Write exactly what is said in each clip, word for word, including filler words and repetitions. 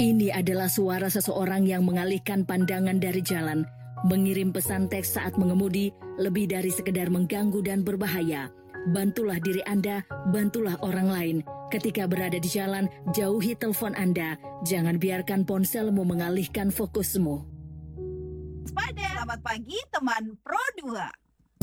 Ini adalah suara seseorang yang mengalihkan pandangan dari jalan, mengirim pesan teks saat mengemudi, lebih dari sekedar mengganggu dan berbahaya. Bantulah diri Anda, bantulah orang lain. Ketika berada di jalan, jauhi telepon Anda. Jangan biarkan ponselmu mengalihkan fokusmu. Pada selamat pagi teman Pro dua.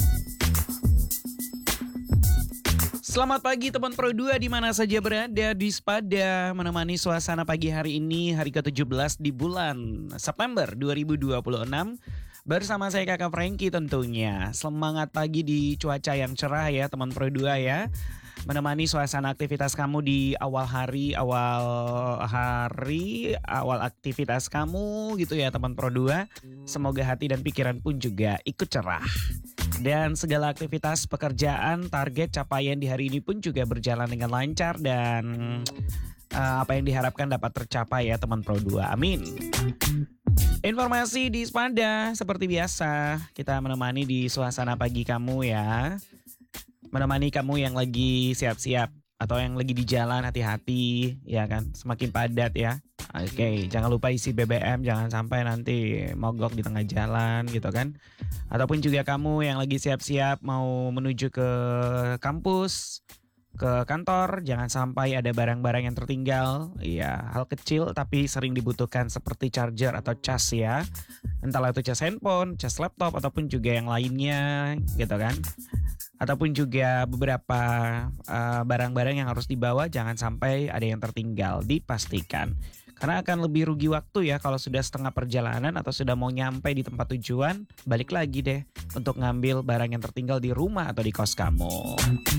Selamat pagi teman Pro dua di mana saja berada di Spada, menemani suasana pagi hari ini, hari ke tujuh belas di bulan September dua ribu dua puluh enam. Bersama saya Kakak Franky tentunya. Semangat pagi di cuaca yang cerah ya teman Pro dua ya. Menemani suasana aktivitas kamu di awal hari, awal hari, awal aktivitas kamu gitu ya teman Pro dua. Semoga hati dan pikiran pun juga ikut cerah. Dan segala aktivitas pekerjaan, target, capaian di hari ini pun juga berjalan dengan lancar dan uh, apa yang diharapkan dapat tercapai ya teman Pro dua. Amin. Informasi di Spada seperti biasa kita menemani di suasana pagi kamu ya. Menemani kamu yang lagi siap-siap atau yang lagi di jalan, hati-hati ya kan, semakin padat ya. Oke, jangan lupa isi B B M, jangan sampai nanti mogok di tengah jalan gitu kan. Ataupun juga kamu yang lagi siap-siap mau menuju ke kampus, ke kantor, jangan sampai ada barang-barang yang tertinggal. Iya, hal kecil tapi sering dibutuhkan seperti charger atau cas ya. Entahlah itu cas handphone, cas laptop ataupun juga yang lainnya gitu kan. Ataupun juga beberapa uh, barang-barang yang harus dibawa jangan sampai ada yang tertinggal, dipastikan. Karena akan lebih rugi waktu ya kalau sudah setengah perjalanan atau sudah mau nyampe di tempat tujuan, balik lagi deh untuk ngambil barang yang tertinggal di rumah atau di kos kamu.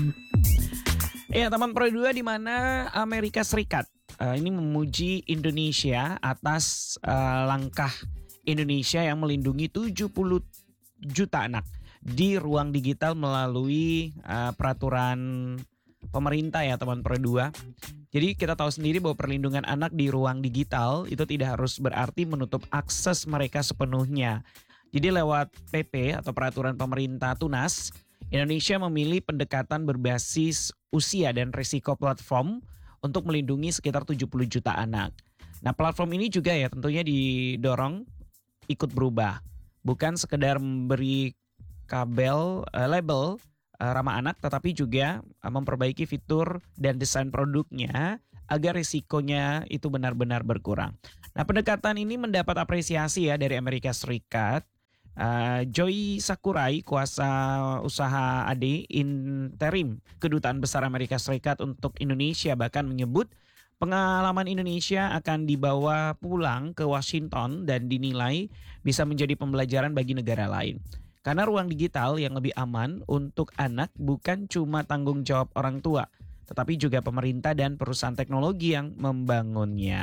Ya teman Pro dua di mana Amerika Serikat uh, ini memuji Indonesia atas uh, langkah Indonesia yang melindungi tujuh puluh juta anak di ruang digital melalui uh, peraturan pemerintah ya teman Pro dua. Jadi kita tahu sendiri bahwa perlindungan anak di ruang digital itu tidak harus berarti menutup akses mereka sepenuhnya. Jadi lewat P P atau peraturan pemerintah Tunas, Indonesia memilih pendekatan berbasis usia dan risiko platform untuk melindungi sekitar tujuh puluh juta anak. Nah platform ini juga ya tentunya didorong ikut berubah. Bukan sekedar memberi kabel, uh, label uh, ramah anak, tetapi juga uh, memperbaiki fitur dan desain produknya agar risikonya itu benar-benar berkurang. Nah pendekatan ini mendapat apresiasi ya dari Amerika Serikat. Uh, Joy Sakurai, kuasa usaha A D interim Kedutaan Besar Amerika Serikat untuk Indonesia bahkan menyebut pengalaman Indonesia akan dibawa pulang ke Washington dan dinilai bisa menjadi pembelajaran bagi negara lain. Karena ruang digital yang lebih aman untuk anak bukan cuma tanggung jawab orang tua, tetapi juga pemerintah dan perusahaan teknologi yang membangunnya.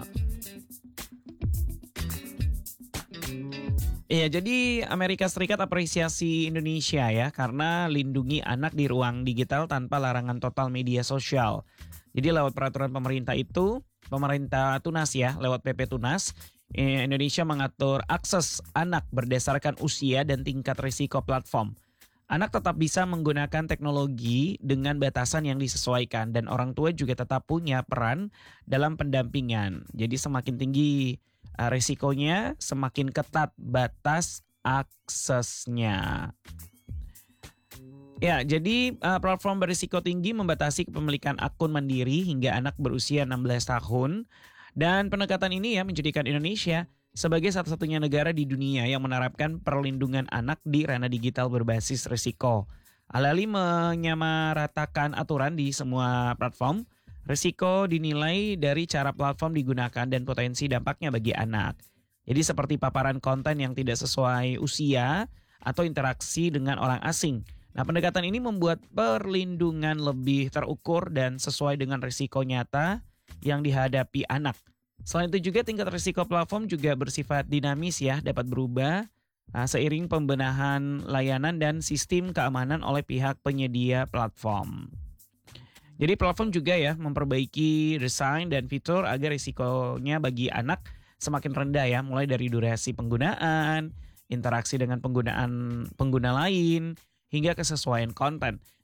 Iya, jadi Amerika Serikat apresiasi Indonesia ya karena lindungi anak di ruang digital tanpa larangan total media sosial. Jadi lewat peraturan pemerintah itu, pemerintah Tunas ya, lewat P P Tunas, Indonesia mengatur akses anak berdasarkan usia dan tingkat risiko platform. Anak tetap bisa menggunakan teknologi dengan batasan yang disesuaikan dan orang tua juga tetap punya peran dalam pendampingan. Jadi semakin tinggi uh, risikonya, semakin ketat batas aksesnya. Ya, jadi uh, platform berisiko tinggi membatasi kepemilikan akun mandiri hingga anak berusia enam belas tahun. Dan pendekatan ini ya menjadikan Indonesia sebagai satu-satunya negara di dunia yang menerapkan perlindungan anak di ranah digital berbasis risiko. Alih-alih menyamaratakan aturan di semua platform, risiko dinilai dari cara platform digunakan dan potensi dampaknya bagi anak. Jadi seperti paparan konten yang tidak sesuai usia atau interaksi dengan orang asing. Nah, pendekatan ini membuat perlindungan lebih terukur dan sesuai dengan risiko nyata yang dihadapi anak. Selain itu juga tingkat risiko platform juga bersifat dinamis ya, dapat berubah uh, seiring pembenahan layanan dan sistem keamanan oleh pihak penyedia platform. Jadi platform juga ya memperbaiki desain dan fitur agar risikonya bagi anak semakin rendah ya, mulai dari durasi penggunaan, interaksi dengan penggunaan pengguna lain, hingga kesesuaian konten.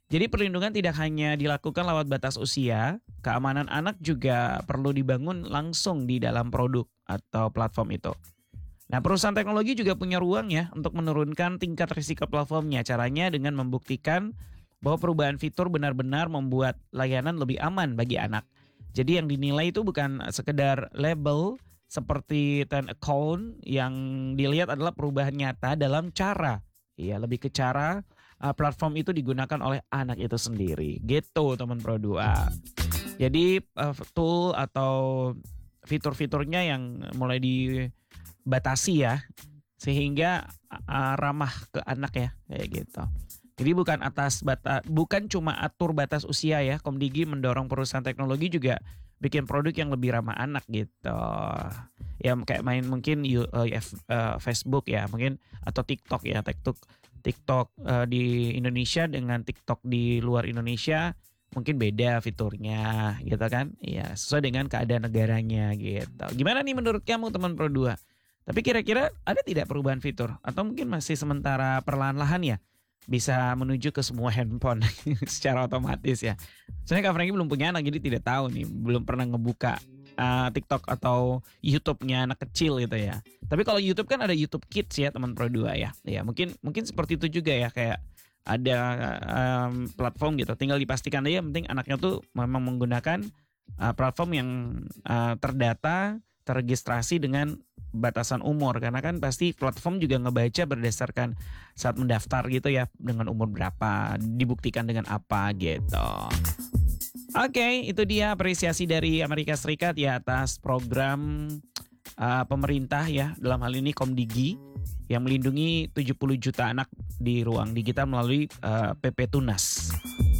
Jadi perlindungan tidak hanya dilakukan lewat batas usia, keamanan anak juga perlu dibangun langsung di dalam produk atau platform itu. Nah, perusahaan teknologi juga punya ruang ya untuk menurunkan tingkat risiko platformnya. Caranya dengan membuktikan bahwa perubahan fitur benar-benar membuat layanan lebih aman bagi anak. Jadi yang dinilai itu bukan sekedar label seperti ten account, yang dilihat adalah perubahan nyata dalam cara. Iya, lebih ke cara uh, platform itu digunakan oleh anak itu sendiri. Gitu teman Pro dua. Jadi uh, tool atau fitur-fiturnya yang mulai dibatasi ya, sehingga uh, ramah ke anak ya, kayak gitu. Jadi bukan atas bata, bukan cuma atur batas usia ya. Komdigi mendorong perusahaan teknologi juga bikin produk yang lebih ramah anak gitu. Ya kayak main mungkin uh, uh, Facebook ya, mungkin atau TikTok ya, TikTok TikTok uh, di Indonesia dengan TikTok di luar Indonesia mungkin beda fiturnya gitu kan. Iya, sesuai dengan keadaan negaranya gitu. Gimana nih menurut kamu teman Pro dua? Tapi kira-kira ada tidak perubahan fitur atau mungkin masih sementara perlahan-lahan ya bisa menuju ke semua handphone secara otomatis ya. Soalnya Kak Franky belum punya anak jadi tidak tahu nih, belum pernah ngebuka uh, TikTok atau YouTube-nya anak kecil gitu ya. Tapi kalau YouTube kan ada YouTube Kids ya teman Pro dua ya. Ya mungkin mungkin seperti itu juga ya, kayak ada um, platform gitu. Tinggal dipastikan aja yang penting anaknya tuh memang menggunakan uh, platform yang uh, terdata, terregistrasi dengan batasan umur, karena kan pasti platform juga ngebaca berdasarkan saat mendaftar gitu ya, dengan umur berapa, dibuktikan dengan apa gitu. Oke, okay, itu dia apresiasi dari Amerika Serikat ya atas program uh, pemerintah ya, dalam hal ini Komdigi yang melindungi tujuh puluh juta anak di ruang digital melalui uh, P P Tunas.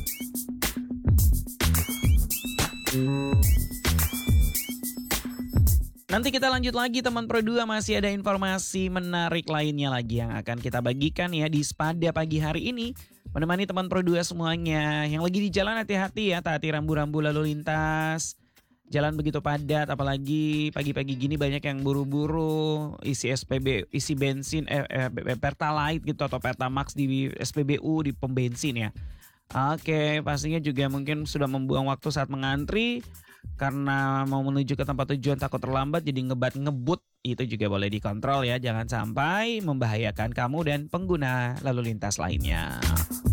Nanti kita lanjut lagi teman Pro dua, masih ada informasi menarik lainnya lagi yang akan kita bagikan ya di Spada pagi hari ini. Menemani teman Pro dua semuanya yang lagi di jalan, hati-hati ya, taati rambu-rambu lalu lintas. Jalan begitu padat, apalagi pagi-pagi gini banyak yang buru-buru isi S P B, isi bensin, eh, eh, Pertalite gitu atau Pertamax di S P B U, di pom bensin ya. Oke, pastinya juga mungkin sudah membuang waktu saat mengantri karena mau menuju ke tempat tujuan, takut terlambat jadi ngebat ngebut. Itu juga boleh dikontrol ya, jangan sampai membahayakan kamu dan pengguna lalu lintas lainnya.